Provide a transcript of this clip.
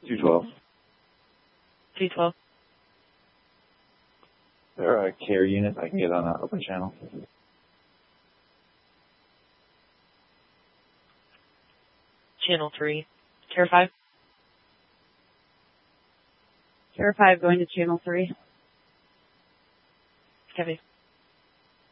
212. 212. There are care units I can get on an open channel. Channel 3. Care 5. Care 5 going to channel 3. Copy.